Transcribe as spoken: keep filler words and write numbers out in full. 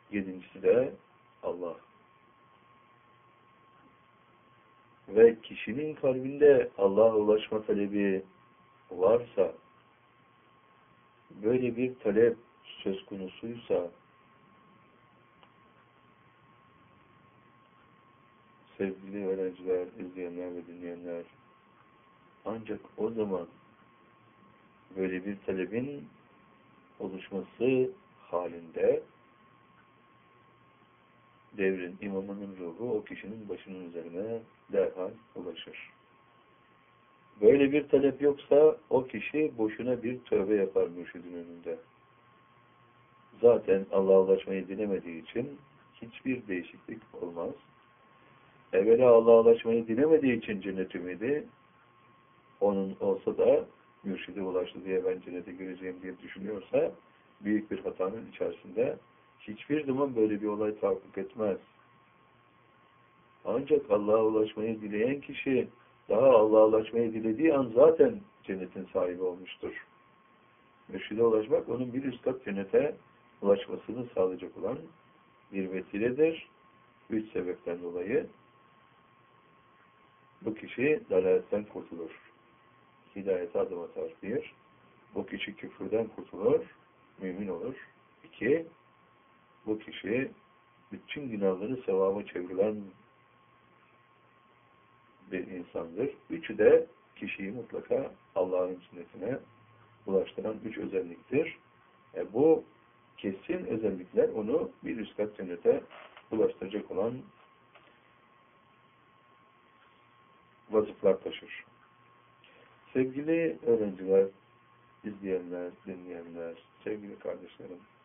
Yedincisi de Allah. Ve kişinin kalbinde Allah'a ulaşma talebi varsa, böyle bir talep söz konusuysa, sevgili öğrenciler, izleyenler ve dinleyenler, ancak o zaman böyle bir talebin oluşması halinde devrin imamının ruhu o kişinin başının üzerine derhal ulaşır. Böyle bir talep yoksa o kişi boşuna bir tövbe yapar mürşidin önünde. Zaten Allah'a ulaşmayı dilemediği için hiçbir değişiklik olmaz. Evvela Allah'a ulaşmayı dilemediği için cennet ümidi, onun olsa da mürşide ulaştı diye ben cennete gireceğim diye düşünüyorsa büyük bir hatanın içerisinde, hiçbir zaman böyle bir olay tahakkuk etmez. Ancak Allah'a ulaşmayı dileyen kişi daha Allah'a ulaşmayı dilediği an zaten cennetin sahibi olmuştur. Mürşide ulaşmak onun bir üst kat cennete ulaşmasını sağlayacak olan bir vesiledir. Üç sebepten dolayı bu kişi dalaletten kurtulur. Hidayete adım atar. Bir, bu kişi küfürden kurtulur, mümin olur. İki, bu kişi bütün günahları sevaba çevrilen bir insandır. Üçü de kişiyi mutlaka Allah'ın sünnetine ulaştıran üç özelliktir. E bu kesin özellikler onu bir üst kat cennete ulaştıracak olan vasıflar taşır. Sevgili öğrenciler, izleyenler, dinleyenler, sevgili kardeşlerim,